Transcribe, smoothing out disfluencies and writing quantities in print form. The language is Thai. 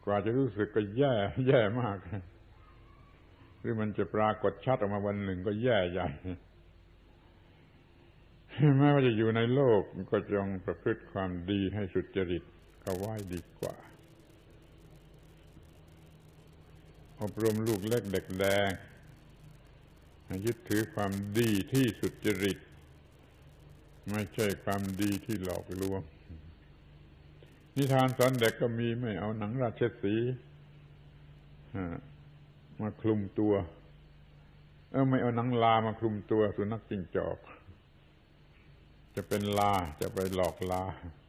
กว่าจะรู้สึกก็แย่แย่มากหรือมันจะปรากฏชัดออกมาวันหนึ่งก็แย่ใหญ่แม้ว่าจะอยู่ในโลกก็จงประพฤติความดีให้สุจริตเข้าไว้ดีกว่าอบรมลูกเล็กเด็กแดงยึดถือความดีที่สุจริตไม่ใช่ความดีที่หลอกลวงนิทานสอนเด็กก็มีไม่เอาหนังราชสีห์มาคลุมตัวไม่เอาหนังลามาคลุมตัวสุนัขจิ้งจอกจะเป็นลาจะไปหลอกลา